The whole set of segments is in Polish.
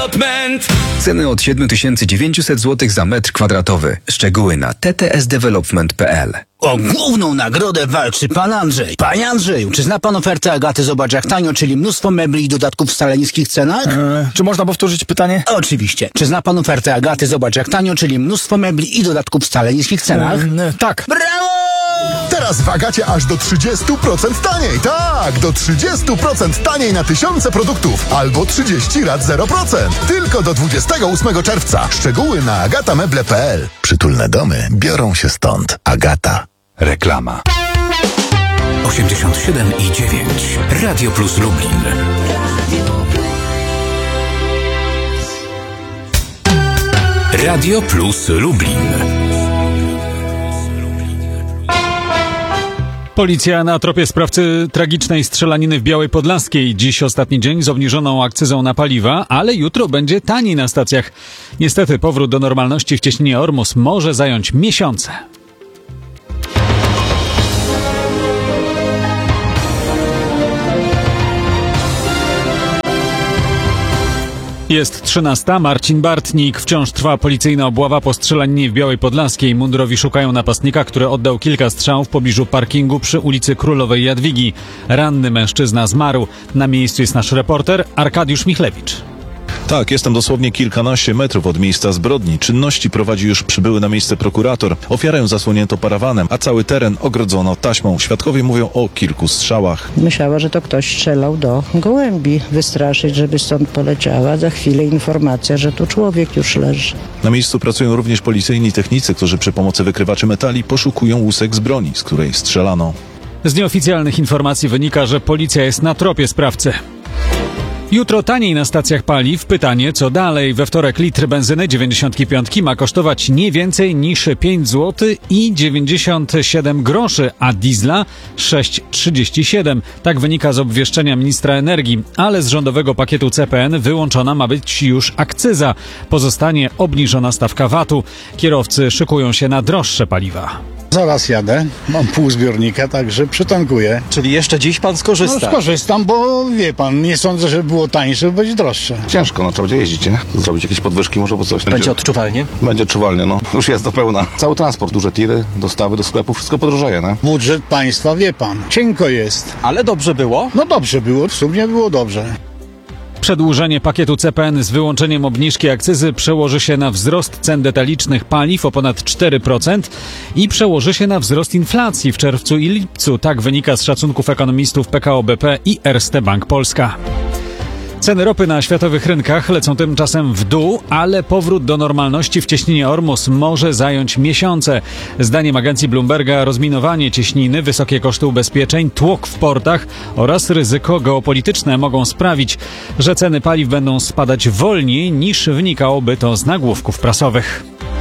Development. Ceny od 7900 zł za metr kwadratowy. Szczegóły na ttsdevelopment.pl. O główną nagrodę walczy pan Andrzej. Panie Andrzeju, czy zna pan ofertę Agaty Zobacz jak tanio, czyli mnóstwo mebli i dodatków w wcale niskich cenach? Czy można powtórzyć pytanie? Oczywiście. Czy zna pan ofertę Agaty Zobacz jak tanio, czyli mnóstwo mebli i dodatków w wcale niskich cenach? Tak. Brawo! Teraz w Agacie aż do 30% taniej. Tak, do 30% taniej na tysiące produktów. Albo 30 rat 0%. Tylko do 28 czerwca. Szczegóły na agatameble.pl. Przytulne domy biorą się stąd. Agata. Reklama. 87,9 Radio Plus Lublin. Radio Plus Lublin. Policja na tropie sprawcy tragicznej strzelaniny w Białej Podlaskiej. Dziś ostatni dzień z obniżoną akcyzą na paliwa, ale jutro będzie taniej na stacjach. Niestety powrót do normalności w cieśninie Ormus może zająć miesiące. Jest 13. Marcin Bartnik. Wciąż trwa policyjna obława po strzelaninie w Białej Podlaskiej. Mundurowi szukają napastnika, który oddał kilka strzałów w pobliżu parkingu przy ulicy Królowej Jadwigi. Ranny mężczyzna zmarł. Na miejscu jest nasz reporter Arkadiusz Michlewicz. Tak, jestem dosłownie kilkanaście metrów od miejsca zbrodni. Czynności prowadzi już przybyły na miejsce prokurator. Ofiarę zasłonięto parawanem, a cały teren ogrodzono taśmą. Świadkowie mówią o kilku strzałach. Myślała, że to ktoś strzelał do gołębi, wystraszyć, żeby stąd poleciała. Za chwilę informacja, że tu człowiek już leży. Na miejscu pracują również policyjni technicy, którzy przy pomocy wykrywaczy metali poszukują łusek z broni, z której strzelano. Z nieoficjalnych informacji wynika, że policja jest na tropie sprawcy. Jutro taniej na stacjach paliw. Pytanie, co dalej? We wtorek litr benzyny 95 ma kosztować nie więcej niż 5 zł i 97 groszy, a diesla 6,37. Tak wynika z obwieszczenia ministra energii. Ale z rządowego pakietu CPN wyłączona ma być już akcyza. Pozostanie obniżona stawka VAT-u. Kierowcy szykują się na droższe paliwa. Zaraz jadę, mam pół zbiornika, także przytankuję. Czyli jeszcze dziś pan skorzysta? No skorzystam, bo wie pan, nie sądzę, żeby było tańsze, bo będzie droższe. Ciężko, no trzeba będzie jeździć, nie? Zrobić jakieś podwyżki może, bo coś. Będzie odczuwalnie? Będzie odczuwalnie, no. Już jest do pełna. Cały transport, duże tiry, dostawy do sklepów, wszystko podrożeje, nie? Budżet państwa, wie pan, cienko jest. Ale dobrze było? No dobrze było, w sumie było dobrze. Przedłużenie pakietu CPN z wyłączeniem obniżki akcyzy przełoży się na wzrost cen detalicznych paliw o ponad 4% i przełoży się na wzrost inflacji w czerwcu i lipcu. Tak wynika z szacunków ekonomistów PKO BP i Erste Bank Polska. Ceny ropy na światowych rynkach lecą tymczasem w dół, ale powrót do normalności w cieśninie Ormus może zająć miesiące. Zdaniem agencji Bloomberga rozminowanie cieśniny, wysokie koszty ubezpieczeń, tłok w portach oraz ryzyko geopolityczne mogą sprawić, że ceny paliw będą spadać wolniej niż wynikałoby to z nagłówków prasowych.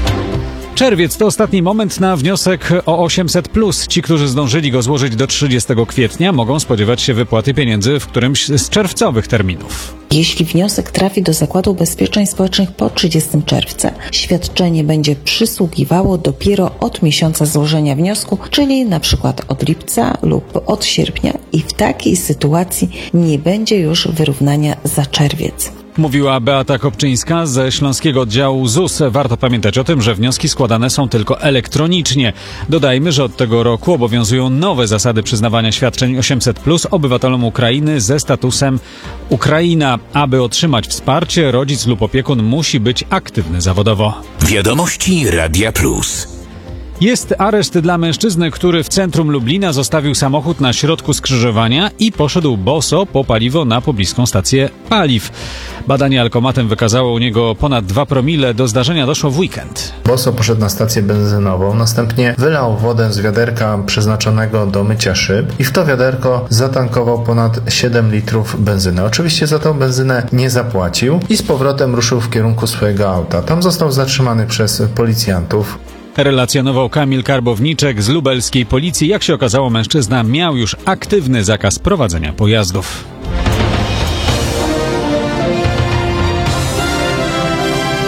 Czerwiec to ostatni moment na wniosek o 800+. Ci, którzy zdążyli go złożyć do 30 kwietnia, mogą spodziewać się wypłaty pieniędzy w którymś z czerwcowych terminów. Jeśli wniosek trafi do Zakładu Ubezpieczeń Społecznych po 30 czerwca, świadczenie będzie przysługiwało dopiero od miesiąca złożenia wniosku, czyli na przykład od lipca lub od sierpnia i w takiej sytuacji nie będzie już wyrównania za czerwiec. Mówiła Beata Kopczyńska ze Śląskiego Oddziału ZUS. Warto pamiętać o tym, że wnioski składane są tylko elektronicznie. Dodajmy, że od tego roku obowiązują nowe zasady przyznawania świadczeń 800+ obywatelom Ukrainy ze statusem Ukraina. Aby otrzymać wsparcie, rodzic lub opiekun musi być aktywny zawodowo. Wiadomości Radia Plus. Jest areszt dla mężczyzny, który w centrum Lublina zostawił samochód na środku skrzyżowania i poszedł boso po paliwo na pobliską stację paliw. Badanie alkomatem wykazało u niego ponad 2 promile. Do zdarzenia doszło w weekend. Boso poszedł na stację benzynową, następnie wylał wodę z wiaderka przeznaczonego do mycia szyb i w to wiaderko zatankował ponad 7 litrów benzyny. Oczywiście za tą benzynę nie zapłacił i z powrotem ruszył w kierunku swojego auta. Tam został zatrzymany przez policjantów. Relacjonował Kamil Karbowniczek z lubelskiej policji. Jak się okazało, mężczyzna miał już aktywny zakaz prowadzenia pojazdów.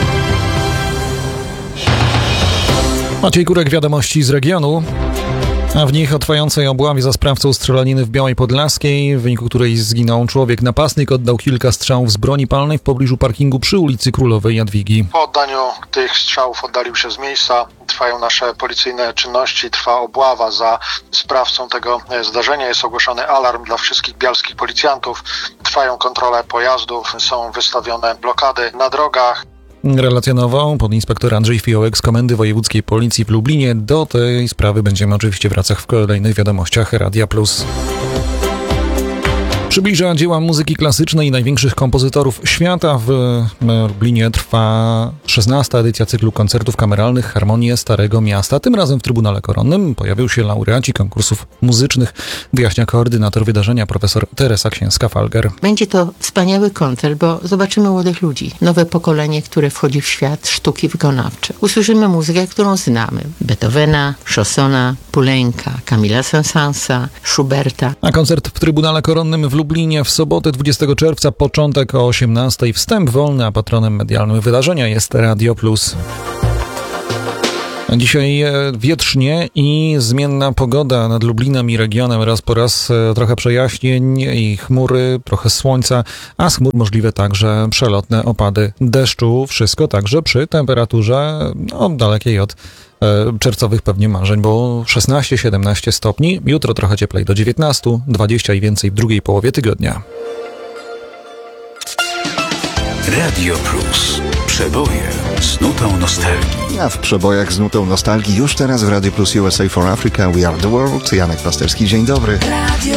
Maciej Górek, wiadomości z regionu. A w nich o trwającej obławie za sprawcą strzelaniny w Białej Podlaskiej, w wyniku której zginął człowiek. Napastnik oddał kilka strzałów z broni palnej w pobliżu parkingu przy ulicy Królowej Jadwigi. Po oddaniu tych strzałów oddalił się z miejsca. Trwają nasze policyjne czynności, trwa obława za sprawcą tego zdarzenia. Jest ogłoszony alarm dla wszystkich bialskich policjantów. Trwają kontrole pojazdów, są wystawione blokady na drogach. Relacjonował podinspektor Andrzej Fiołek z Komendy Wojewódzkiej Policji w Lublinie. Do tej sprawy będziemy oczywiście wracać w kolejnych wiadomościach Radia Plus. Przybliża dzieła muzyki klasycznej największych kompozytorów świata. W Lublinie trwa 16. edycja cyklu koncertów kameralnych Harmonie Starego Miasta. Tym razem w Trybunale Koronnym pojawią się laureaci konkursów muzycznych, wyjaśnia koordynator wydarzenia profesor Teresa Księska-Falger. Będzie to wspaniały koncert, bo zobaczymy młodych ludzi, nowe pokolenie, które wchodzi w świat sztuki wykonawczej. Usłyszymy muzykę, którą znamy. Beethovena, Chaussona, Poulenca, Camila Saint-Saënsa, Schuberta. A koncert w Trybunale Koronnym w Lublinie w sobotę 20 czerwca, początek o 18:00. Wstęp wolny, a patronem medialnym wydarzenia jest Radio Plus. Dzisiaj wietrznie i zmienna pogoda nad Lublinem i regionem. Raz po raz trochę przejaśnień i chmury, trochę słońca, a z chmur możliwe także przelotne opady deszczu. Wszystko także przy temperaturze dalekiej od czerwcowych pewnie marzeń, bo 16-17 stopni. Jutro trochę cieplej do 19, 20 i więcej w drugiej połowie tygodnia. Radio Plus. Przeboje z nutą nostalgii. A w przebojach z nutą nostalgii już teraz w Radio Plus USA for Africa We Are The World. Janek Pasterski, dzień dobry. Radio